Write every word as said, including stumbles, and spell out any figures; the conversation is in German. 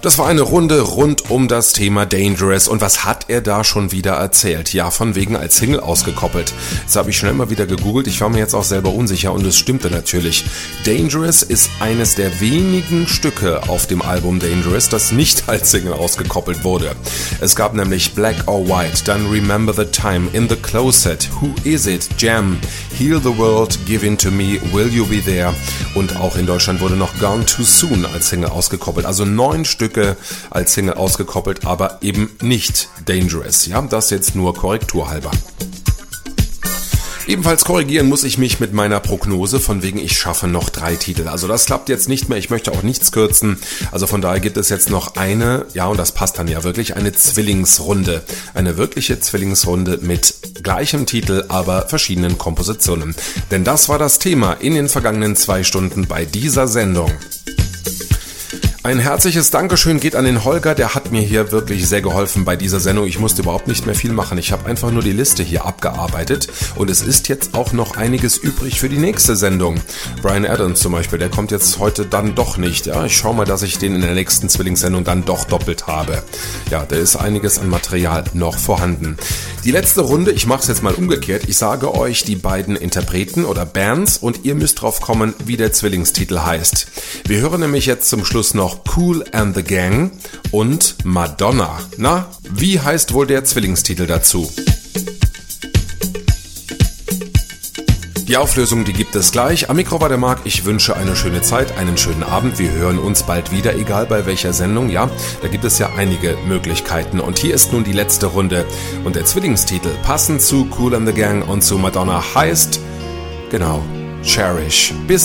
Das war eine Runde rund um das Thema Dangerous. Und was hat er da schon wieder erzählt? Ja, von wegen als Single ausgekoppelt. Das habe ich schnell mal wieder gegoogelt. Ich war mir jetzt auch selber unsicher und es stimmte natürlich. Dangerous ist eines der wenigen Stücke auf dem Album Dangerous, das nicht als Single ausgekoppelt wurde. Es gab nämlich Black or White, dann Remember the Time, In the Closet, Who Is It, Jam, Heal the World, Give In to Me, Will You Be There und auch in Deutschland wurde noch Gone Too Soon als Single ausgekoppelt. Also neun Stücke als Single ausgekoppelt, aber eben nicht Dangerous. Ja, das jetzt nur korrekturhalber. Ebenfalls korrigieren muss ich mich mit meiner Prognose, von wegen ich schaffe noch drei Titel. Also das klappt jetzt nicht mehr, ich möchte auch nichts kürzen. Also von daher gibt es jetzt noch eine, ja und das passt dann ja wirklich, eine Zwillingsrunde. Eine wirkliche Zwillingsrunde mit gleichem Titel, aber verschiedenen Kompositionen. Denn das war das Thema in den vergangenen zwei Stunden bei dieser Sendung. Ein herzliches Dankeschön geht an den Holger, der hat mir hier wirklich sehr geholfen bei dieser Sendung. Ich musste überhaupt nicht mehr viel machen. Ich habe einfach nur die Liste hier abgearbeitet und es ist jetzt auch noch einiges übrig für die nächste Sendung. Bryan Adams zum Beispiel, der kommt jetzt heute dann doch nicht. Ja, ich schaue mal, dass ich den in der nächsten Zwillingssendung dann doch doppelt habe. Ja, da ist einiges an Material noch vorhanden. Die letzte Runde, ich mache es jetzt mal umgekehrt. Ich sage euch die beiden Interpreten oder Bands und ihr müsst drauf kommen, wie der Zwillingstitel heißt. Wir hören nämlich jetzt zum Schluss noch Kool and the Gang und Madonna. Na, wie heißt wohl der Zwillingstitel dazu? Die Auflösung, die gibt es gleich. Am Mikro war der Marc. Ich wünsche eine schöne Zeit, einen schönen Abend. Wir hören uns bald wieder, egal bei welcher Sendung. Ja, da gibt es ja einige Möglichkeiten. Und hier ist nun die letzte Runde. Und der Zwillingstitel, passend zu Kool and the Gang und zu Madonna, heißt, genau, Cherish. Bis